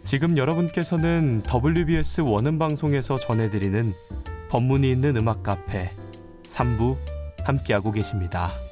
지금 여러분께서는 WBS 원음방송에서 전해드리는 법문이 있는 음악 카페 3부 함께하고 계십니다.